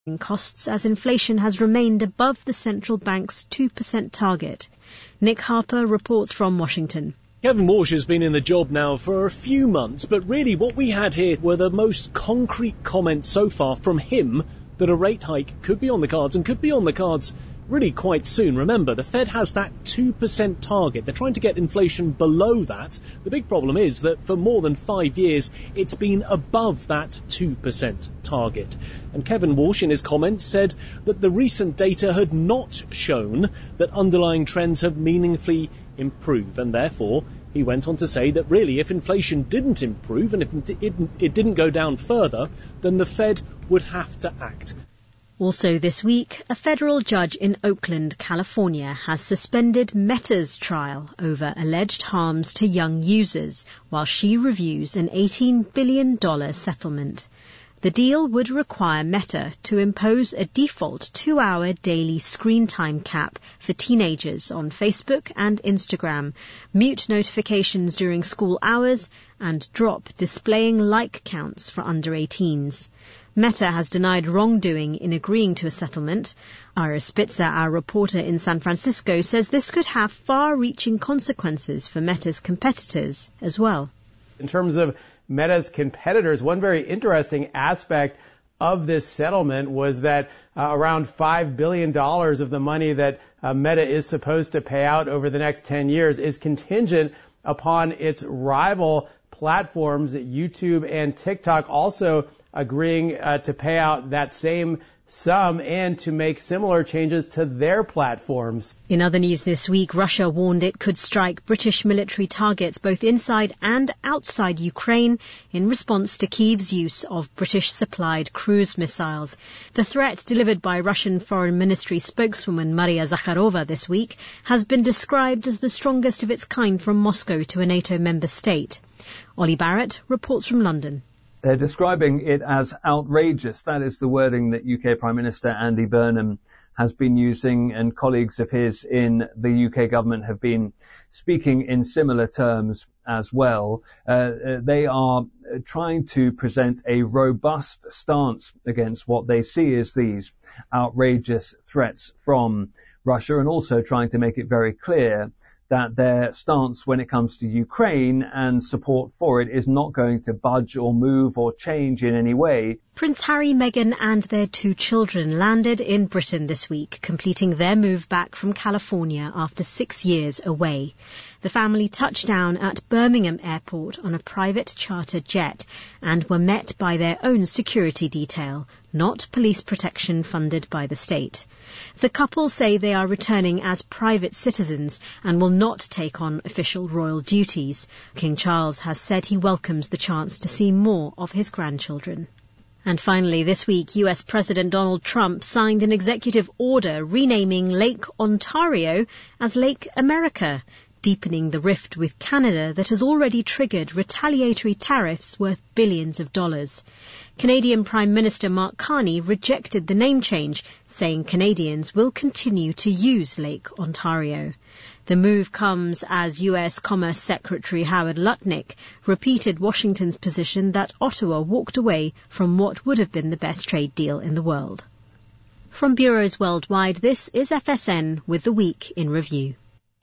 costs as inflation has remained above the central bank's 2% target. Nick Harper reports from Washington. Kevin Walsh has been in the job now for a few months, but really what we had here were the most concrete comments so far from him that a rate hike could be on the cards and could be on the cards really quite soon. Remember, the Fed has that 2% target. They're trying to get inflation below that. The big problem is that for more than 5 years, it's been above that 2% target. And Kevin Walsh, in his comments, said that the recent data had not shown that underlying trends have meaningfully improved. And therefore, he went on to say that really, if inflation didn't improve and if it didn't go down further, then the Fed would have to act. Also this week, a federal judge in Oakland, California, has suspended Meta's trial over alleged harms to young users while she reviews an $18 billion settlement. The deal would require Meta to impose a default 2-hour daily screen time cap for teenagers on Facebook and Instagram, mute notifications during school hours, and drop displaying like counts for under 18s. Meta has denied wrongdoing in agreeing to a settlement. Ira Spitzer, our reporter in San Francisco, says this could have far-reaching consequences for Meta's competitors as well. In terms of Meta's competitors, one very interesting aspect of this settlement was that around $5 billion of the money that Meta is supposed to pay out over the next 10 years is contingent upon its rival platforms, YouTube and TikTok, also agreeing to pay out that same sum and to make similar changes to their platforms. In other news this week, Russia warned it could strike British military targets both inside and outside Ukraine in response to Kyiv's use of British-supplied cruise missiles. The threat, delivered by Russian Foreign Ministry spokeswoman Maria Zakharova this week, has been described as the strongest of its kind from Moscow to a NATO member state. Ollie Barrett reports from London. They're describing it as outrageous. That is the wording that UK Prime Minister Andy Burnham has been using, and colleagues of his in the UK government have been speaking in similar terms as well. They are trying to present a robust stance against what they see as these outrageous threats from Russia, and also trying to make it very clear that their stance when it comes to Ukraine and support for it is not going to budge or move or change in any way. Prince Harry, Meghan and their 2 children landed in Britain this week, completing their move back from California after 6 years away. The family touched down at Birmingham Airport on a private charter jet and were met by their own security detail, not police protection funded by the state. The couple say they are returning as private citizens and will not take on official royal duties. King Charles has said he welcomes the chance to see more of his grandchildren. And finally, this week, US President Donald Trump signed an executive order renaming Lake Ontario as Lake America, deepening the rift with Canada that has already triggered retaliatory tariffs worth billions of dollars. Canadian Prime Minister Mark Carney rejected the name change, saying Canadians will continue to use Lake Ontario. The move comes as US Commerce Secretary Howard Lutnick repeated Washington's position that Ottawa walked away from what would have been the best trade deal in the world. From bureaus worldwide, this is FSN with the Week in Review.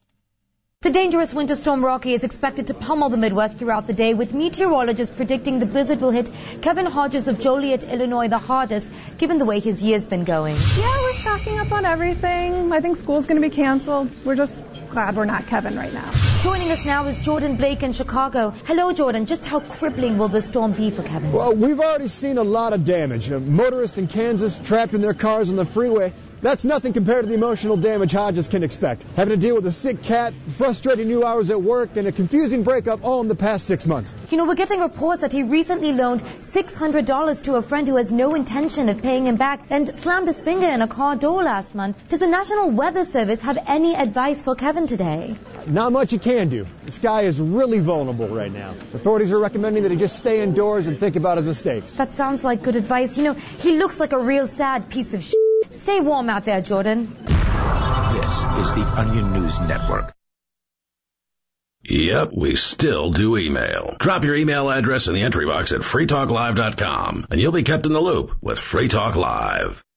The dangerous winter storm Rocky is expected to pummel the Midwest throughout the day, with meteorologists predicting the blizzard will hit Kevin Hodges of Joliet, Illinois, the hardest, given the way his year's been going. Yeah, we're stocking up on everything. I think school's going to be canceled. We're just glad we're not Kevin right now. Joining us now is Jordan Blake in Chicago. Hello, Jordan. Just how crippling will the storm be for Kevin? Well, we've already seen a lot of damage. Motorists in Kansas trapped in their cars on the freeway. That's nothing compared to the emotional damage Hodges can expect. Having to deal with a sick cat, frustrating new hours at work, and a confusing breakup all in the past 6 months. You know, we're getting reports that he recently loaned $600 to a friend who has no intention of paying him back and slammed his finger in a car door last month. Does the National Weather Service have any advice for Kevin today? Not much you can do. The sky is really vulnerable right now. Authorities are recommending that he just stay indoors and think about his mistakes. That sounds like good advice. You know, he looks like a real sad piece of shit. Stay warm out there, Jordan. This is the Onion News Network. Yep, we still do email. Drop your email address in the entry box at freetalklive.com, and you'll be kept in the loop with Free Talk Live.